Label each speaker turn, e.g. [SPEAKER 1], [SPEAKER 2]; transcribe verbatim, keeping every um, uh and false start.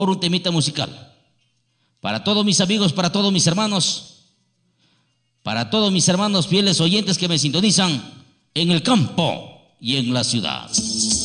[SPEAKER 1] por un temita musical. Para todos mis amigos, para todos mis hermanos, para todos mis hermanos fieles oyentes que me sintonizan en el campo y en la ciudad.